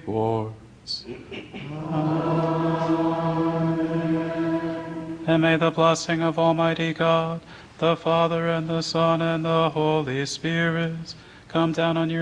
rewards. And may the blessing of Almighty God, the Father, and the Son, and the Holy Spirit come down on your